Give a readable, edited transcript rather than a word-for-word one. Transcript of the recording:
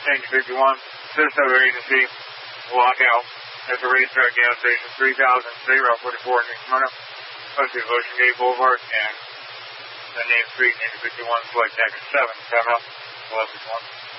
Engine 51, Sarasota Agency, lockout at the racetrack gas station, 3000, State Route 44 in Smyrna, posted Ocean Gate Boulevard, and the name street, Engine 51, select exit 7, time out, 11:1.